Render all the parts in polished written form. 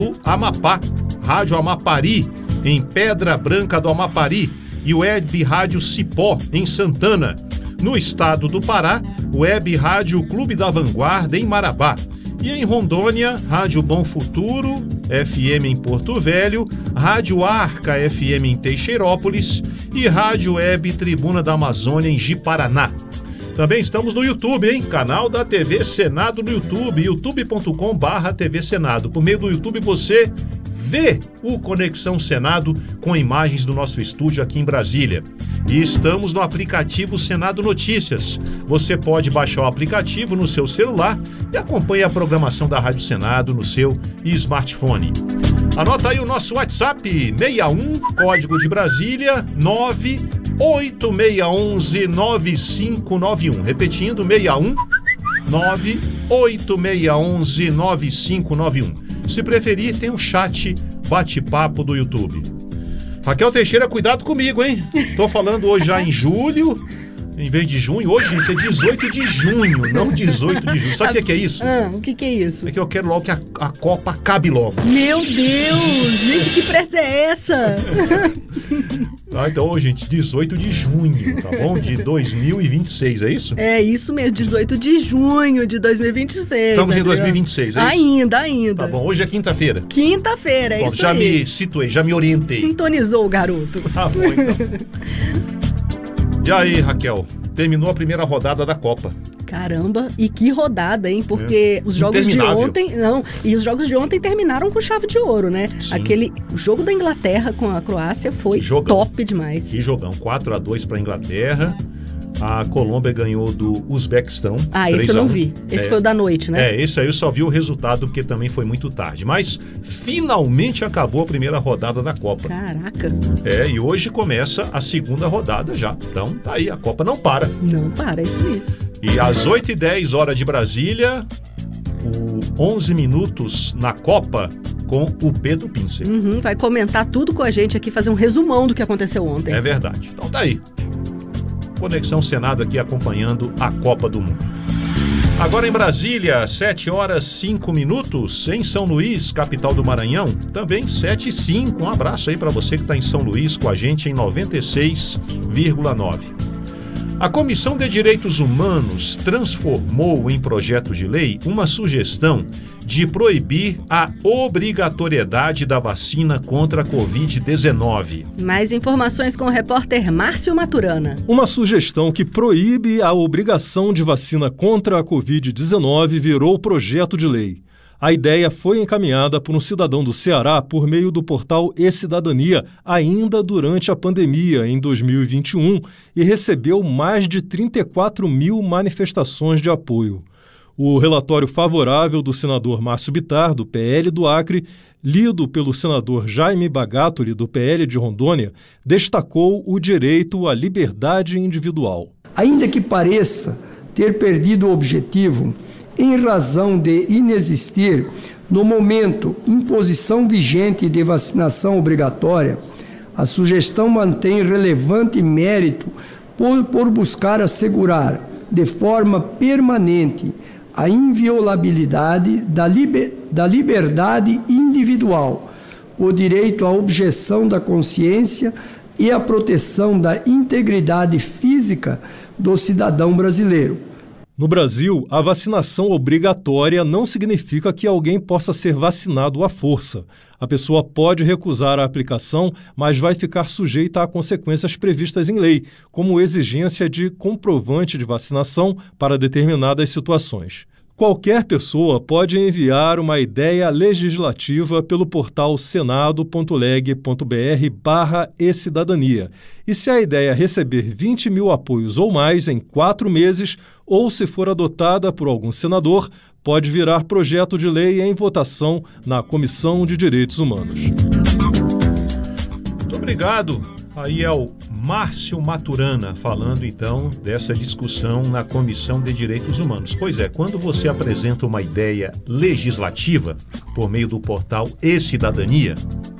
Amapá, Rádio Amapari, em Pedra Branca do Amapari, e Web Rádio Cipó, em Santana. No estado do Pará, Web Rádio Clube da Vanguarda, em Marabá. E em Rondônia, Rádio Bom Futuro, FM em Porto Velho, Rádio Arca FM em Teixeirópolis e Rádio Web Tribuna da Amazônia em Ji-Paraná. Também estamos no YouTube, hein? Canal da TV Senado no YouTube, youtube.com/TV Senado. Por meio do YouTube você vê o Conexão Senado com imagens do nosso estúdio aqui em Brasília. E estamos no aplicativo Senado Notícias. Você pode baixar o aplicativo no seu celular e acompanhe a programação da Rádio Senado no seu smartphone. Anota aí o nosso WhatsApp, 61, código de Brasília, 98611-9591. Repetindo, 61 98611-9591. Se preferir, tem um chat bate-papo do YouTube. Raquel Teixeira, cuidado comigo, hein? Tô falando hoje já em julho, em vez de junho. Hoje, gente, é 18 de junho, não 18 de julho. Sabe o que é isso? O que é isso? É que eu quero logo que a Copa acabe logo. Meu Deus! Gente, que pressa é essa? Então, hoje, gente, 18 de junho, tá bom? De 2026, é isso? É isso mesmo, 18 de junho de 2026. Estamos em 2026, é isso? Ainda. Tá bom, hoje é quinta-feira. Quinta-feira, é bom, isso já aí. Me situei, já me orientei. Sintonizou o garoto. Tá bom, então. E aí, Raquel, terminou a primeira rodada da Copa. Caramba, e que rodada, hein? Porque os jogos de ontem... E os jogos de ontem terminaram com chave de ouro, né? Sim. O jogo da Inglaterra com a Croácia foi top demais. Que jogão, 4-2 para a Inglaterra. A Colômbia ganhou do Uzbequistão. Esse eu não vi. Esse foi o da noite, né? Esse aí eu só vi o resultado porque também foi muito tarde. Mas finalmente acabou a primeira rodada da Copa. Caraca. E hoje começa a segunda rodada já. Então tá aí, a Copa não para. Não para, é isso aí. E às 8h10, hora de Brasília, o 11 minutos na Copa com o Pedro Pincer. Vai comentar tudo com a gente aqui, fazer um resumão do que aconteceu ontem. É verdade. Então tá aí. Conexão Senado aqui acompanhando a Copa do Mundo. Agora em Brasília, 7h05. Em São Luís, capital do Maranhão, também 7h05. Um abraço aí para você que está em São Luís com a gente em 96,9. A Comissão de Direitos Humanos transformou em projeto de lei uma sugestão de proibir a obrigatoriedade da vacina contra a Covid-19. Mais informações com o repórter Márcio Maturana. Uma sugestão que proíbe a obrigação de vacina contra a Covid-19 virou projeto de lei. A ideia foi encaminhada por um cidadão do Ceará por meio do portal E-Cidadania, ainda durante a pandemia, em 2021, e recebeu mais de 34 mil manifestações de apoio. O relatório favorável do senador Márcio Bittar, do PL do Acre, lido pelo senador Jaime Bagatoli, do PL de Rondônia, destacou o direito à liberdade individual. Ainda que pareça ter perdido o objetivo, em razão de inexistir, no momento, imposição vigente de vacinação obrigatória, a sugestão mantém relevante mérito por buscar assegurar, de forma permanente, a inviolabilidade da liberdade individual, o direito à objeção da consciência e a proteção da integridade física do cidadão brasileiro. No Brasil, a vacinação obrigatória não significa que alguém possa ser vacinado à força. A pessoa pode recusar a aplicação, mas vai ficar sujeita a consequências previstas em lei, como exigência de comprovante de vacinação para determinadas situações. Qualquer pessoa pode enviar uma ideia legislativa pelo portal senado.leg.br/e-cidadania. E se a ideia receber 20 mil apoios ou mais em 4 meses, ou se for adotada por algum senador, pode virar projeto de lei em votação na Comissão de Direitos Humanos. Muito obrigado. Aí é o Márcio Maturana falando então dessa discussão na Comissão de Direitos Humanos. Pois é, quando você apresenta uma ideia legislativa por meio do portal E-Cidadania,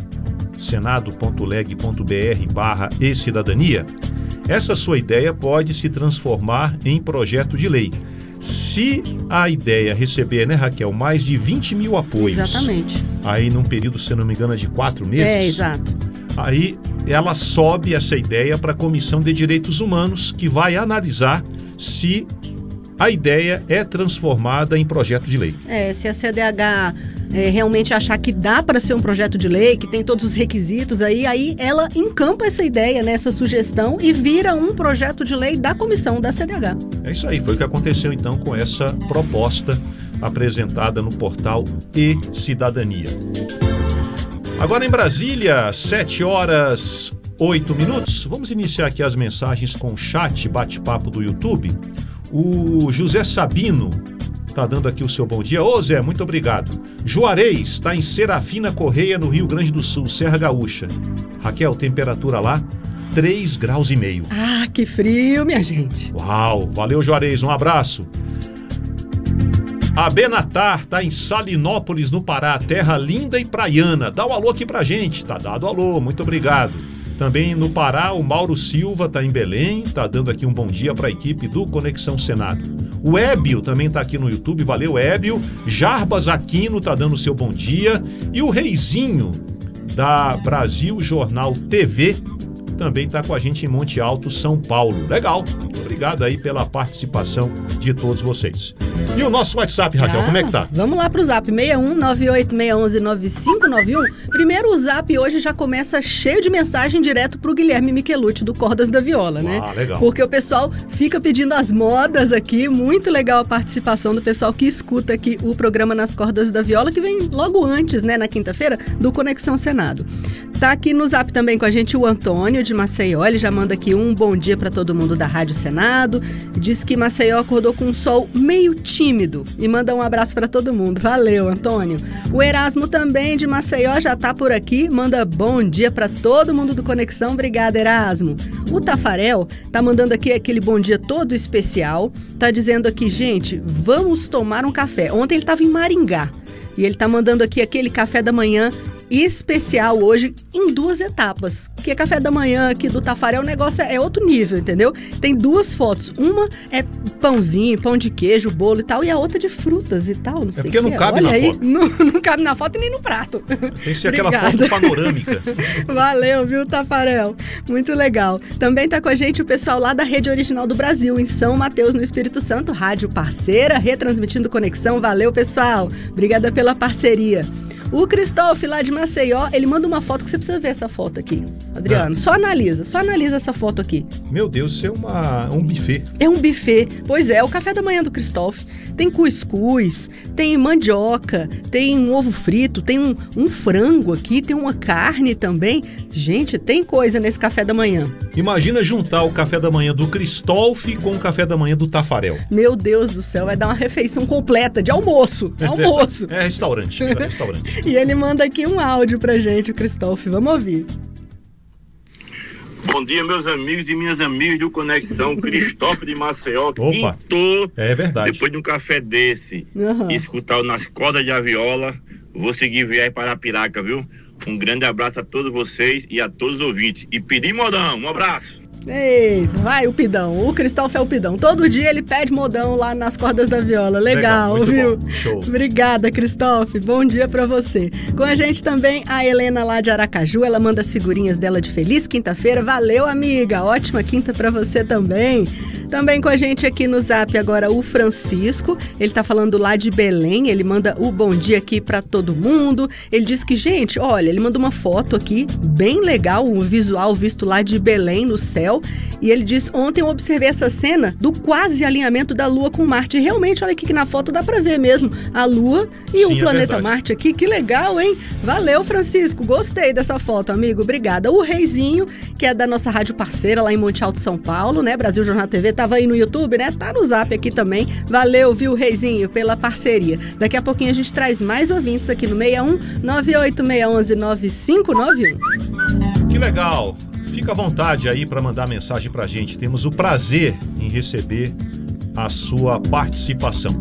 senado.leg.br/e-cidadania, essa sua ideia pode se transformar em projeto de lei. Se a ideia receber, né, Raquel, mais de 20 mil apoios. Exatamente. aí num período, se não me engano, de 4 meses. Exato. Aí ela sobe essa ideia para a Comissão de Direitos Humanos, que vai analisar se a ideia é transformada em projeto de lei. Se a CDH realmente achar que dá para ser um projeto de lei, que tem todos os requisitos aí ela encampa essa ideia, né, essa sugestão, e vira um projeto de lei da comissão da CDH. É isso aí, foi o que aconteceu então com essa proposta apresentada no portal E-Cidadania. Agora em Brasília, 7h08. Vamos iniciar aqui as mensagens com o chat bate-papo do YouTube. O José Sabino está dando aqui o seu bom dia. Ô Zé, muito obrigado. Juarez está em Serafina Correia, no Rio Grande do Sul, Serra Gaúcha. Raquel, temperatura lá, 3,5 graus. Ah, que frio, minha gente. Uau, valeu Juarez, um abraço. A Benatar está em Salinópolis, no Pará, terra linda e praiana. Dá um alô aqui pra gente. Tá dado alô, muito obrigado. Também no Pará, o Mauro Silva está em Belém, está dando aqui um bom dia para a equipe do Conexão Senado. O Ébio também está aqui no YouTube, valeu Ébio. Jarbas Aquino está dando o seu bom dia. E o Reizinho, da Brasil Jornal TV, também está com a gente em Monte Alto, São Paulo. Legal, muito obrigado aí pela participação de todos vocês. E o nosso WhatsApp, Raquel, como é que tá? Vamos lá pro Zap, 61986119591. Primeiro, o Zap hoje já começa cheio de mensagem direto pro Guilherme Michelucci, do Cordas da Viola, né? Ah, legal. Porque o pessoal fica pedindo as modas aqui, muito legal a participação do pessoal que escuta aqui o programa Nas Cordas da Viola, que vem logo antes, né, na quinta-feira, do Conexão Senado. Tá aqui no Zap também com a gente o Antônio de Maceió, ele já manda aqui um bom dia para todo mundo da Rádio Senado, diz que Maceió acordou com um sol meio tímido e manda um abraço para todo mundo. Valeu, Antônio. O Erasmo também de Maceió já tá por aqui, manda bom dia para todo mundo do Conexão. Obrigada, Erasmo. O Tafarel tá mandando aqui aquele bom dia todo especial, tá dizendo aqui, gente, vamos tomar um café. Ontem ele tava em Maringá e ele tá mandando aqui aquele café da manhã especial hoje em 2 etapas. Porque café da manhã aqui do Tafarel, o negócio é outro nível, entendeu? Tem 2 fotos. Uma é pãozinho, pão de queijo, bolo e tal, e a outra de frutas e tal, não sei o que. É porque não cabe na foto. Não cabe na foto e nem no prato. Tem que ser aquela foto panorâmica. Valeu, viu, Tafarel? Muito legal. Também tá com a gente o pessoal lá da Rede Original do Brasil, em São Mateus, no Espírito Santo, rádio parceira, retransmitindo Conexão. Valeu, pessoal. Obrigada pela parceria. O Cristóvão, lá de Maceió, ele manda uma foto que você precisa ver essa foto aqui, Adriano. Só analisa essa foto aqui. Meu Deus, isso é um buffet. É um buffet. Pois é, o café da manhã do Cristóvão. Tem cuscuz, tem mandioca, tem um ovo frito, tem um frango aqui, tem uma carne também. Gente, tem coisa nesse café da manhã. Imagina juntar o café da manhã do Cristóvão com o café da manhã do Tafarel. Meu Deus do céu, vai dar uma refeição completa de almoço. Almoço. É restaurante, restaurante. E ele manda aqui um áudio pra gente, o Cristóvão. Vamos ouvir. Bom dia, meus amigos e minhas amigas do Conexão. Cristóvão de Maceió, quintou. É verdade. Depois de um café desse, escutar o Nas Cordas da Viola, vou seguir viagem para Arapiraca, viu? Um grande abraço a todos vocês e a todos os ouvintes. E Pedi Modão, um abraço. Eita, vai o Pidão, o Cristóvão é o Pidão. Todo dia ele pede modão lá nas cordas da viola. Legal, viu? Bom. Show. Obrigada, Cristóvão. Bom dia pra você. Com a gente também a Helena lá de Aracaju. Ela manda as figurinhas dela de feliz quinta-feira. Valeu, amiga. Ótima quinta pra você também. Também com a gente aqui no Zap agora o Francisco. Ele tá falando lá de Belém. Ele manda o bom dia aqui pra todo mundo. Ele diz que, gente, olha, ele manda uma foto aqui bem legal, um visual visto lá de Belém no céu. E ele diz, ontem eu observei essa cena do quase alinhamento da Lua com Marte. E realmente, olha aqui que na foto dá pra ver mesmo a Lua e o planeta Marte aqui. Que legal, hein? Valeu, Francisco. Gostei dessa foto, amigo. Obrigada. O Reizinho, que é da nossa rádio parceira lá em Monte Alto, São Paulo, né? Brasil Jornal TV, tava aí no YouTube, né? Tá no Zap aqui também. Valeu, viu, Reizinho, pela parceria. Daqui a pouquinho a gente traz mais ouvintes aqui no 61 98611 9591. Que legal. Fica à vontade aí para mandar mensagem pra gente. Temos o prazer em receber a sua participação.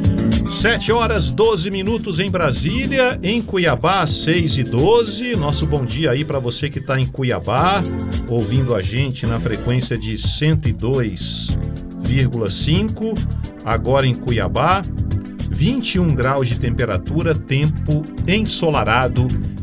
7h12 em Brasília, em Cuiabá, 6h12. Nosso bom dia aí para você que está em Cuiabá, ouvindo a gente na frequência de 102,5, agora em Cuiabá. 21 graus de temperatura, tempo ensolarado